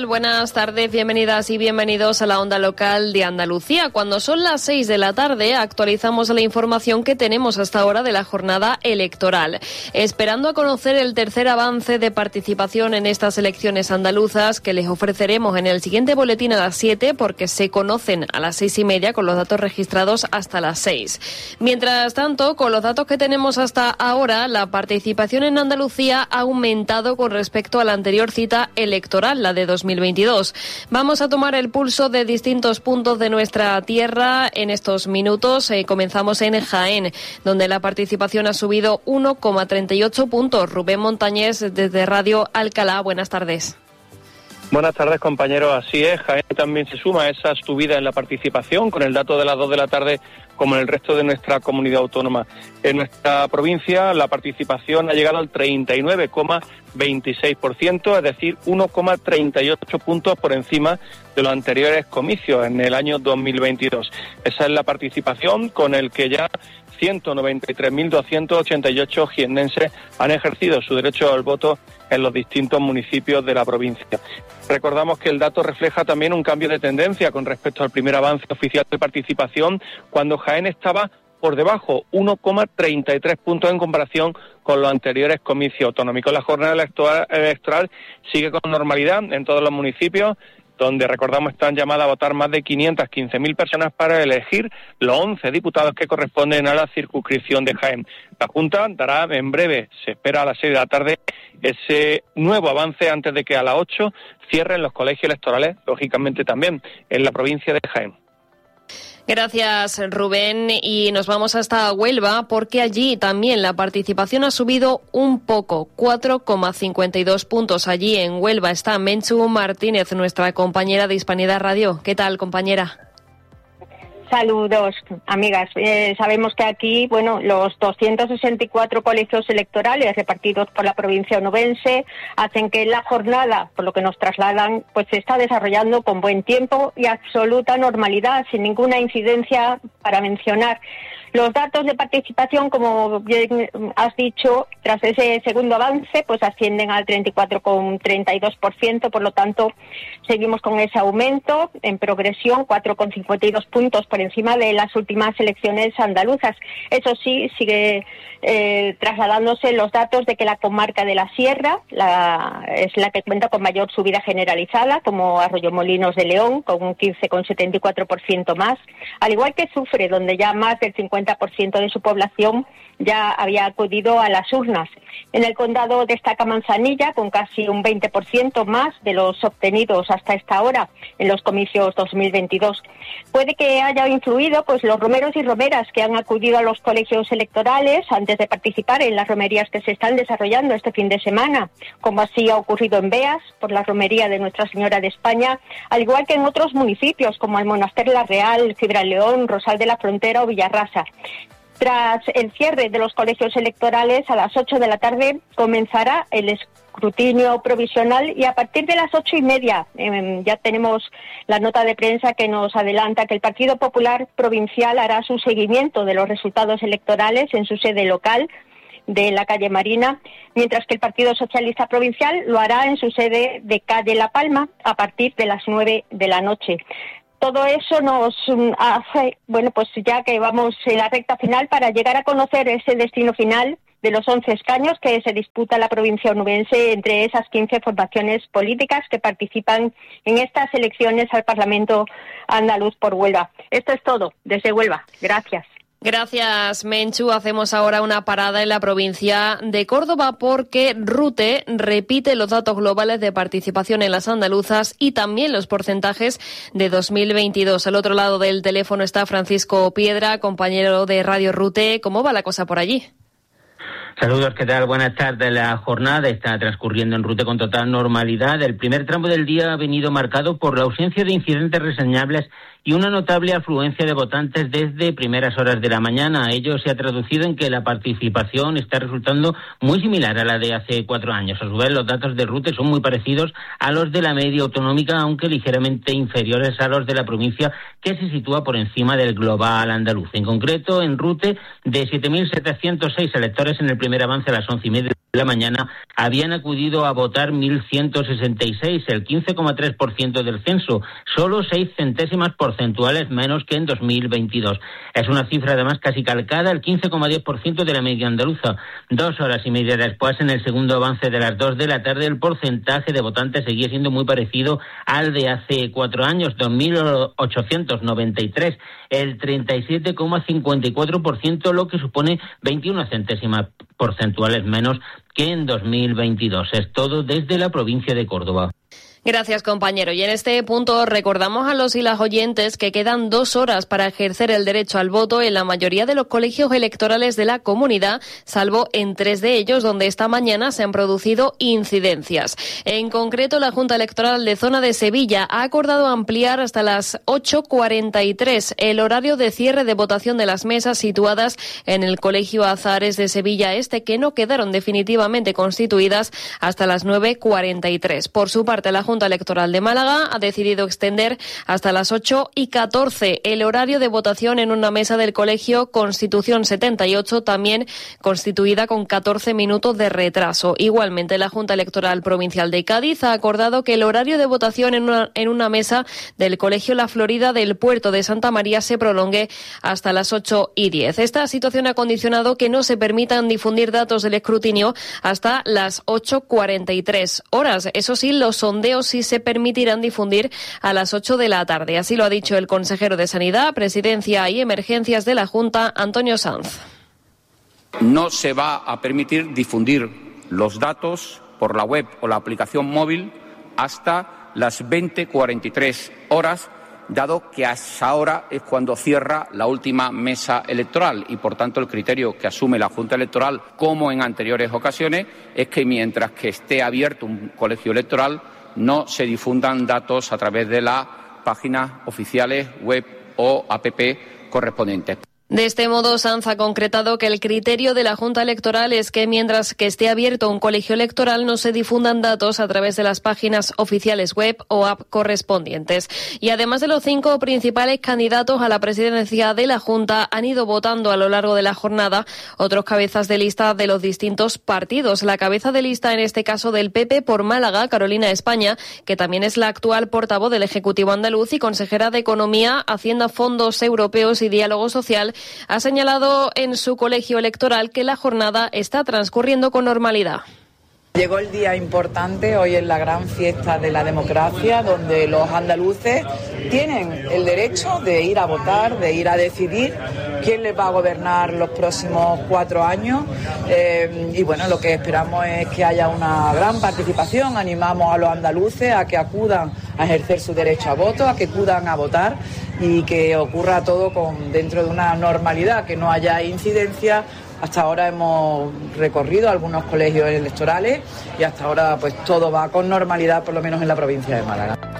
Buenas tardes, bienvenidas y bienvenidos a la Onda Local de Andalucía. Cuando son las 6 de la tarde, actualizamos la información que tenemos hasta ahora de la jornada electoral. Esperando a conocer el tercer avance de participación en estas elecciones andaluzas, que les ofreceremos en el siguiente boletín a las 7, porque se conocen a las 6:30 con los datos registrados hasta las 6. Mientras tanto, con los datos que tenemos hasta ahora, la participación en Andalucía ha aumentado con respecto a la anterior cita electoral, la de 2022. Vamos a tomar el pulso de distintos puntos de nuestra tierra en estos minutos. Comenzamos en Jaén, donde la participación ha subido 1,38 puntos. Rubén Montañés, desde Radio Alcalá. Buenas tardes. Buenas tardes, compañeros. Así es, Jaén también se suma a esa subida en la participación, con el dato de las 2 de la tarde, como en el resto de nuestra comunidad autónoma. En nuestra provincia, la participación ha llegado al 39,26%, es decir, 1,38 puntos por encima de los anteriores comicios en el año 2022. Esa es la participación con el que ya 193.288 jiennenses han ejercido su derecho al voto en los distintos municipios de la provincia. Recordamos que el dato refleja también un cambio de tendencia con respecto al primer avance oficial de participación, cuando Jaén estaba por debajo, 1,33 puntos en comparación con los anteriores comicios autonómicos. La jornada electoral sigue con normalidad en todos los municipios, donde, recordamos, están llamadas a votar más de 515.000 personas para elegir los 11 diputados que corresponden a la circunscripción de Jaén. La Junta dará en breve, se espera a las 6 de la tarde, ese nuevo avance antes de que a las 8 cierren los colegios electorales, lógicamente también en la provincia de Jaén. Gracias, Rubén. Y nos vamos hasta Huelva, porque allí también la participación ha subido un poco, 4,52 puntos. Allí en Huelva está Menchu Martínez, nuestra compañera de Hispanidad Radio. ¿Qué tal, compañera? Saludos, amigas. Sabemos que aquí, los 264 colegios electorales repartidos por la provincia onubense hacen que la jornada, por lo que nos trasladan, pues se está desarrollando con buen tiempo y absoluta normalidad, sin ninguna incidencia para mencionar. Los datos de participación, como bien has dicho, tras ese segundo avance, pues ascienden al 34,32%, por lo tanto, seguimos con ese aumento en progresión, 4,52 puntos por encima de las últimas elecciones andaluzas. Eso sí, sigue trasladándose los datos de que la comarca de la Sierra es la que cuenta con mayor subida generalizada, como Arroyomolinos de León, con un 15,74% más, al igual que Sufre, donde ya más del 50% de su población ya había acudido a las urnas. En el condado destaca Manzanilla, con casi un 20% más de los obtenidos hasta esta hora en los comicios 2022. Puede que haya influido pues los romeros y romeras que han acudido a los colegios electorales antes de participar en las romerías que se están desarrollando este fin de semana, como así ha ocurrido en Beas, por la romería de Nuestra Señora de España, al igual que en otros municipios como Almonaster La Real, Cibraleón, Rosal de la Frontera o Villarrasa. Tras el cierre de los colegios electorales, a las 8 de la tarde comenzará el escrutinio provisional y a partir de las 8:30 ya tenemos la nota de prensa que nos adelanta que el Partido Popular Provincial hará su seguimiento de los resultados electorales en su sede local de la calle Marina, mientras que el Partido Socialista Provincial lo hará en su sede de calle La Palma a partir de las 9 de la noche. Todo eso nos hace, pues ya que vamos en la recta final para llegar a conocer ese destino final de los 11 escaños que se disputa la provincia onubense entre esas 15 formaciones políticas que participan en estas elecciones al Parlamento andaluz por Huelva. Esto es todo desde Huelva. Gracias. Gracias, Menchu. Hacemos ahora una parada en la provincia de Córdoba porque RUTE repite los datos globales de participación en las andaluzas y también los porcentajes de 2022. Al otro lado del teléfono está Francisco Piedra, compañero de Radio RUTE. ¿Cómo va la cosa por allí? Saludos, ¿qué tal? Buenas tardes. La jornada está transcurriendo en RUTE con total normalidad. El primer tramo del día ha venido marcado por la ausencia de incidentes reseñables y una notable afluencia de votantes desde primeras horas de la mañana. Ello se ha traducido en que la participación está resultando muy similar a la de hace 4 años. A su vez, los datos de RUTE son muy parecidos a los de la media autonómica, aunque ligeramente inferiores a los de la provincia, que se sitúa por encima del global andaluz. En concreto, en RUTE, de 7.706 electores en el primer avance a las 11:30 la mañana habían acudido a votar 1.166, el 15,3% del censo, solo 6 centésimas porcentuales menos que en 2022. Es una cifra además casi calcada, el 15,10% de la media andaluza. 2 horas y media después, en el segundo avance de las 2 de la tarde, el porcentaje de votantes seguía siendo muy parecido al de hace 4 años, 2.893, el 37,54%, lo que supone 21 centésimas porcentuales menos que en 2022. Es todo desde la provincia de Córdoba. Gracias, compañero. Y en este punto recordamos a los y las oyentes que quedan 2 horas para ejercer el derecho al voto en la mayoría de los colegios electorales de la comunidad, salvo en 3 de ellos, donde esta mañana se han producido incidencias. En concreto, la Junta Electoral de Zona de Sevilla ha acordado ampliar hasta las 8:43 el horario de cierre de votación de las mesas situadas en el Colegio Azahares de Sevilla Este, que no quedaron definitivamente constituidas hasta las 9:43. Por su parte, la Junta Electoral de Málaga ha decidido extender hasta las 8:14 el horario de votación en una mesa del Colegio Constitución 78, también constituida con 14 minutos de retraso. Igualmente, la Junta Electoral Provincial de Cádiz ha acordado que el horario de votación en una mesa del Colegio La Florida del Puerto de Santa María se prolongue hasta las 8:10. Esta situación ha condicionado que no se permitan difundir datos del escrutinio hasta las 8:43 horas. Eso sí, los sondeos sí se permitirán difundir a las 8 de la tarde. Así lo ha dicho el consejero de Sanidad, Presidencia y Emergencias de la Junta, Antonio Sanz. No se va a permitir difundir los datos por la web o la aplicación móvil hasta las 20:43 horas, dado que hasta ahora es cuando cierra la última mesa electoral y, por tanto, el criterio que asume la Junta Electoral, como en anteriores ocasiones, es que mientras que esté abierto un colegio electoral no se difundan datos a través de las páginas oficiales, web o app correspondientes. De este modo, Sanz ha concretado que el criterio de la Junta Electoral es que mientras que esté abierto un colegio electoral no se difundan datos a través de las páginas oficiales web o app correspondientes. Y además de los 5 principales candidatos a la presidencia de la Junta, han ido votando a lo largo de la jornada otros cabezas de lista de los distintos partidos. La cabeza de lista, en este caso del PP por Málaga, Carolina España, que también es la actual portavoz del Ejecutivo andaluz y consejera de Economía, Hacienda, Fondos Europeos y Diálogo Social, ha señalado en su colegio electoral que la jornada está transcurriendo con normalidad. Llegó el día importante, hoy es la gran fiesta de la democracia, donde los andaluces tienen el derecho de ir a votar, de ir a decidir quién les va a gobernar los próximos 4 años. Y bueno, lo que esperamos es que haya una gran participación. Animamos a los andaluces a que acudan a ejercer su derecho a voto, a que acudan a votar y que ocurra todo dentro de una normalidad, que no haya incidencias. Hasta ahora hemos recorrido algunos colegios electorales y hasta ahora pues todo va con normalidad, por lo menos en la provincia de Málaga.